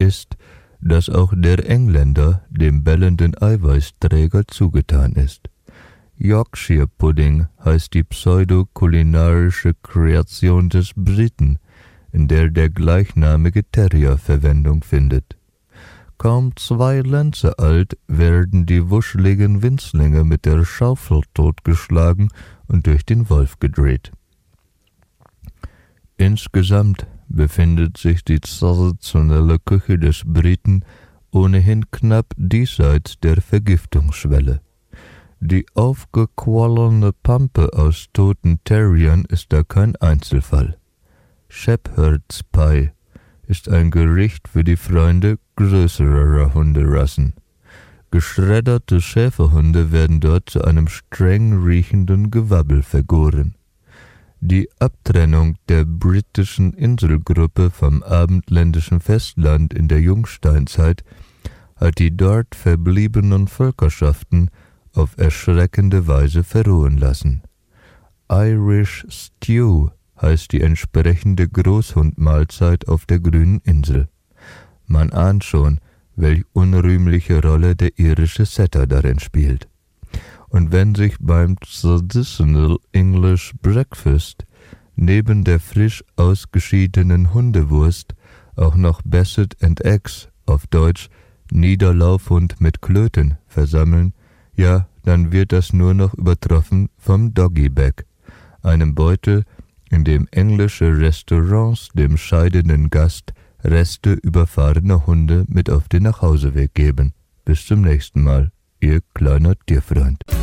ist, dass auch der Engländer dem bellenden Eiweißträger zugetan ist. Yorkshire Pudding heißt die pseudo-kulinarische Kreation des Briten, in der der gleichnamige Terrier Verwendung findet. Kaum 2 Lenze alt werden die wuscheligen Winzlinge mit der Schaufel totgeschlagen und durch den Wolf gedreht. Insgesamt befindet sich die traditionelle Küche des Briten ohnehin knapp diesseits der Vergiftungsschwelle. Die aufgequollene Pampe aus toten Terriern ist da kein Einzelfall. Shepherd's Pie ist ein Gericht für die Freunde größerer Hunderassen. Geschredderte Schäferhunde werden dort zu einem streng riechenden Gewabbel vergoren. Die Abtrennung der britischen Inselgruppe vom abendländischen Festland in der Jungsteinzeit hat die dort verbliebenen Völkerschaften auf erschreckende Weise verrohen lassen. Irish Stew heißt die entsprechende Großhundmahlzeit auf der grünen Insel. Man ahnt schon, welch unrühmliche Rolle der irische Setter darin spielt. Und wenn sich beim Traditional English Breakfast neben der frisch ausgeschiedenen Hundewurst auch noch Basset and Eggs, auf Deutsch Niederlaufhund mit Klöten, versammeln, ja, dann wird das nur noch übertroffen vom Doggy-Bag, einem Beutel, in dem englische Restaurants dem scheidenden Gast Reste überfahrener Hunde mit auf den Nachhauseweg geben. Bis zum nächsten Mal, Ihr kleiner Tierfreund.